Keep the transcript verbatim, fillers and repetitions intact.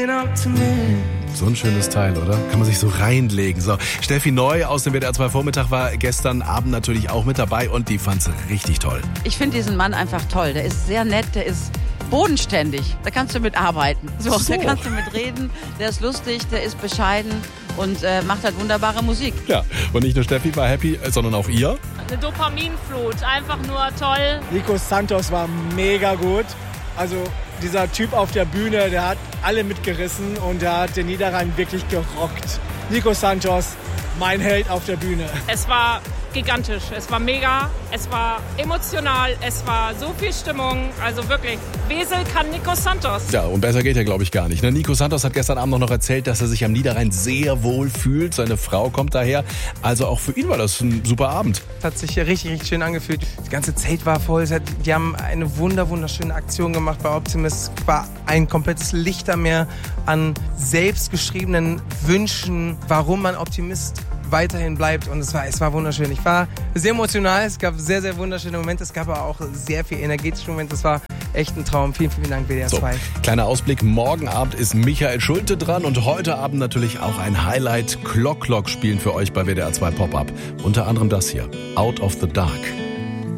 waking up to me. So ein schönes Teil, oder? Kann man sich so reinlegen. So, Steffi Neu aus dem W D R zwei Vormittag war gestern Abend natürlich auch mit dabei und die fand's richtig toll. Ich finde diesen Mann einfach toll. Der ist sehr nett, der ist bodenständig. Da kannst du mit arbeiten. So, So. Da kannst du mit reden. Der ist lustig, der ist bescheiden und äh, macht halt wunderbare Musik. Ja, und nicht nur Steffi war happy, sondern auch ihr. Eine Dopaminflut, einfach nur toll. Nico Santos war mega gut. Also dieser Typ auf der Bühne, der hat alle mitgerissen und der hat den Niederrhein wirklich gerockt. Nico Santos, mein Held auf der Bühne. Es war gigantisch, es war mega, es war emotional, es war so viel Stimmung. Also wirklich, Wesel kann Nico Santos. Ja, und besser geht ja, glaube ich, gar nicht. Ne? Nico Santos hat gestern Abend noch erzählt, dass er sich am Niederrhein sehr wohl fühlt. Seine Frau kommt daher. Also auch für ihn war das ein super Abend. Es hat sich richtig, richtig schön angefühlt. Das ganze Zelt war voll. Es hat, die haben eine wunder, wunderschöne Aktion gemacht bei Optimus. Es war ein komplettes Lichtermeer an selbstgeschriebenen Wünschen, warum man Optimist weiterhin bleibt. Und es war, es war wunderschön. Ich war sehr emotional. Es gab sehr, sehr wunderschöne Momente. Es gab aber auch sehr viel energetische Momente. Es war echt ein Traum. Vielen, vielen Dank, W D R zwei. So, kleiner Ausblick. Morgen Abend ist Michael Schulte dran und heute Abend natürlich auch ein Highlight. Clock Clock spielen für euch bei W D R zwei Pop-Up. Unter anderem das hier. Out of the Dark.